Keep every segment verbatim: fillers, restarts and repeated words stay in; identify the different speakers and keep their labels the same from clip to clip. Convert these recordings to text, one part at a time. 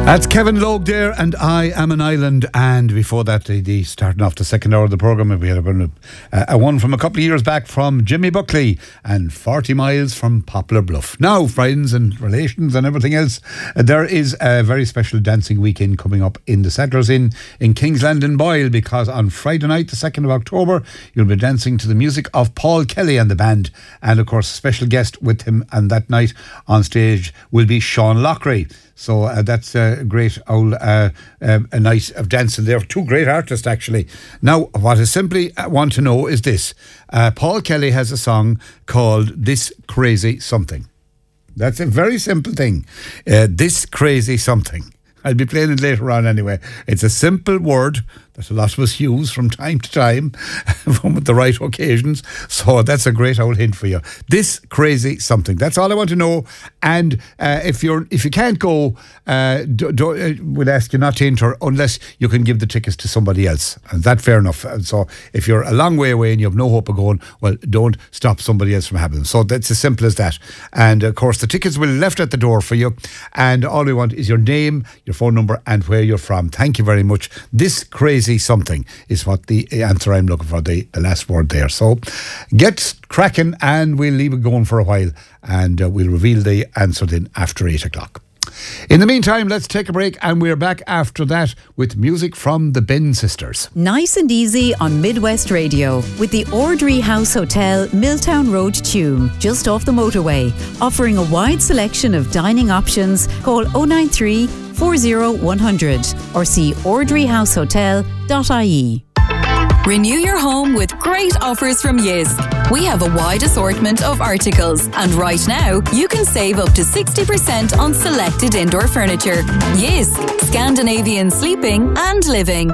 Speaker 1: That's Kevin Logue there, and I Am an Island. And before that, the, the starting off the second hour of the programme, we had a, a, a one from a couple of years back from Jimmy Buckley and forty miles from Poplar Bluff. Now, friends and relations and everything else, uh, there is a very special dancing weekend coming up in the Settlers Inn in Kingsland in Boyle, because on Friday night, the second of October, you'll be dancing to the music of Paul Kelly and the band. And of course, a special guest with him, and that night on stage will be Sean Lockery. So uh, that's a great old uh, uh, a night of dancing there. Two great artists, actually. Now, what I simply want to know is this. Uh, Paul Kelly has a song called This Crazy Something. That's a very simple thing. Uh, this Crazy Something. I'll be playing it later on anyway. It's a simple word that a lot of us use from time to time with the right occasions. So that's a great old hint for you. This Crazy Something. That's all I want to know. And uh, if you're if you can't go, uh, do, do, uh, we'll ask you not to enter unless you can give the tickets to somebody else. And that's fair enough. And so if you're a long way away and you have no hope of going, well, don't stop somebody else from having them. So that's as simple as that. And of course, the tickets will be left at the door for you. And all we want is your name, your phone number, and where you're from. Thank you very much. This Crazy Something is what the answer I'm looking for, the, the last word there. So get cracking, and we'll leave it going for a while, and uh, we'll reveal the answer then after eight o'clock. In the meantime, let's take a break, and we're back after that with music from the Ben Sisters.
Speaker 2: Nice and easy on Midwest Radio with the Ordry House Hotel, Milltown Road, Tuam, just off the motorway. Offering a wide selection of dining options. Call oh nine three, four oh one hundred or see ordry house hotel dot I E.
Speaker 3: Renew your home with great offers from Jysk. We have a wide assortment of articles, and right now you can save up to sixty percent on selected indoor furniture. Jysk, Scandinavian sleeping and living.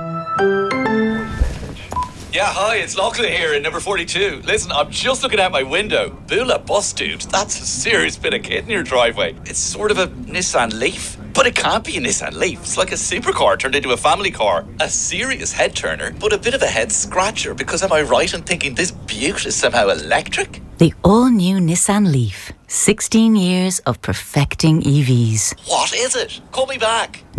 Speaker 4: Yeah, hi, it's Lachlan here in number forty-two. Listen, I'm just looking out my window. Bula bus, dude. That's a serious bit of kit in your driveway. It's sort of a Nissan Leaf. But it can't be a Nissan Leaf. It's like a supercar turned into a family car. A serious head turner, but a bit of a head scratcher, because am I right in thinking this beaut is somehow electric?
Speaker 5: The all-new Nissan Leaf. sixteen years of perfecting E Vs.
Speaker 4: What is it? Call me back.